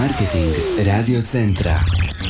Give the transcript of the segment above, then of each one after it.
Marketing Radio Centra.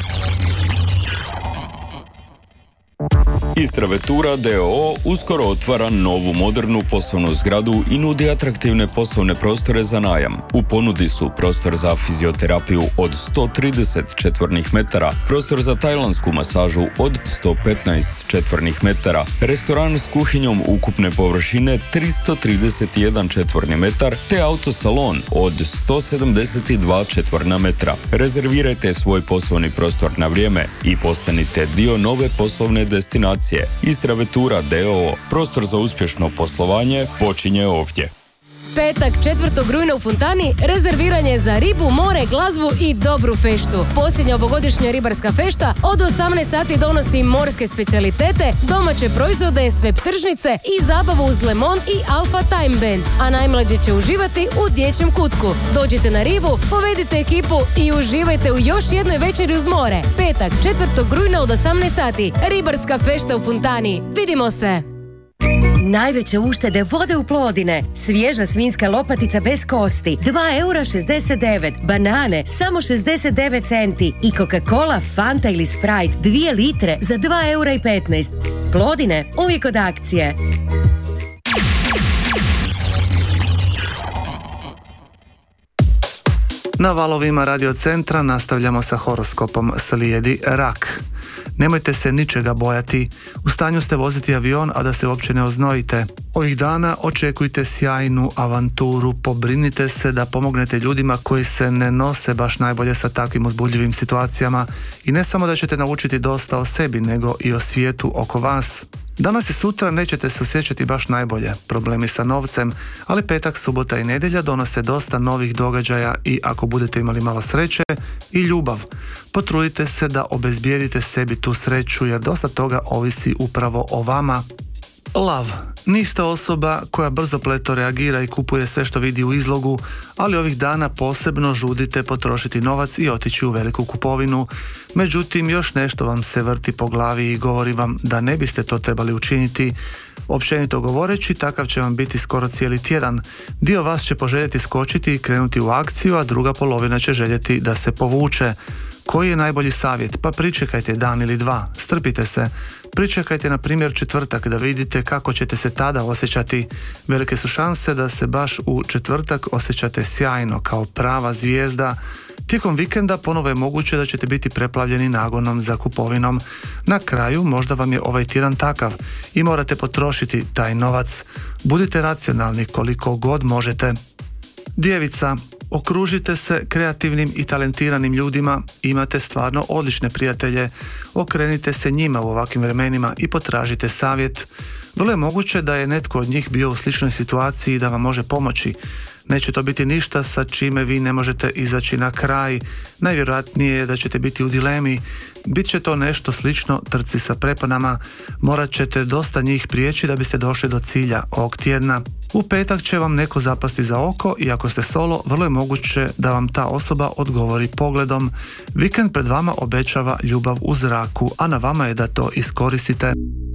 Istravetura d.o.o. uskoro otvara novu modernu poslovnu zgradu i nudi atraktivne poslovne prostore za najam. U ponudi su prostor za fizioterapiju od 130 četvornih metara, prostor za tajlansku masažu od 115 četvornih metara, restoran s kuhinjom ukupne površine 331 četvorni metar, te autosalon od 172 četvorna metra. Rezervirajte svoj poslovni prostor na vrijeme i postanite dio nove poslovne destinacije. Istravetura d.o.o. Prostor za uspješno poslovanje počinje ovdje. Petak 4. rujna u Fontani rezerviranje za ribu, more, glazbu i dobru feštu. Posljednja ovogodišnja ribarska fešta od 18 sati donosi morske specijalitete, domaće proizvode, svep tržnice i zabavu uz Le Monde i Alpha Time Band, a najmlađi će uživati u dječjem kutku. Dođite na rivu, povedite ekipu i uživajte u još jednoj večeri uz more. Petak 4. rujna od 18 sati. Ribarska fešta u Fontani. Vidimo se! Najveće uštede vode u Plodine. Svježa svinjska lopatica bez kosti. 2,69 €. Banane samo 69 centi. I Coca-Cola, Fanta ili Sprite 2 litre za 2,15 €. Plodine, uvijek od akcije. Na valovima Radio Centra nastavljamo sa horoskopom. Slijedi rak. Nemojte se ničega bojati. U stanju ste voziti avion, a da se uopće ne oznojite. Ovih dana očekujte sjajnu avanturu. Pobrinite se da pomognete ljudima koji se ne nose baš najbolje sa takvim uzbudljivim situacijama. I ne samo da ćete naučiti dosta o sebi, nego i o svijetu oko vas. Danas i sutra nećete se osjećati baš najbolje, problemi sa novcem, ali petak, subota i nedjelja donose dosta novih događaja i ako budete imali malo sreće i ljubav, potrudite se da obezbijedite sebi tu sreću jer dosta toga ovisi upravo o vama. Lav. Niste osoba koja brzopleto reagira i kupuje sve što vidi u izlogu, ali ovih dana posebno žudite potrošiti novac i otići u veliku kupovinu. Međutim, još nešto vam se vrti po glavi i govori vam da ne biste to trebali učiniti. Općenito govoreći, takav će vam biti skoro cijeli tjedan. Dio vas će poželjeti skočiti i krenuti u akciju, a druga polovina će željeti da se povuče. Koji je najbolji savjet? Pa pričekajte dan ili dva, strpite se. Pričekajte na primjer četvrtak da vidite kako ćete se tada osjećati. Velike su šanse da se baš u četvrtak osjećate sjajno, kao prava zvijezda. Tijekom vikenda ponovo je moguće da ćete biti preplavljeni nagonom za kupovinom. Na kraju možda vam je ovaj tjedan takav i morate potrošiti taj novac. Budite racionalni koliko god možete. Djevica. Okružite se kreativnim i talentiranim ljudima, imate stvarno odlične prijatelje, okrenite se njima u ovakvim vremenima i potražite savjet. Vrlo je moguće da je netko od njih bio u sličnoj situaciji i da vam može pomoći. Neće to biti ništa sa čime vi ne možete izaći na kraj. Najvjerojatnije je da ćete biti u dilemi. Biće to nešto slično trci sa preponama. Morat ćete dosta njih prijeći da biste došli do cilja ovog tjedna. U petak će vam neko zapasti za oko i ako ste solo, vrlo je moguće da vam ta osoba odgovori pogledom. Vikend pred vama obećava ljubav u zraku, a na vama je da to iskoristite.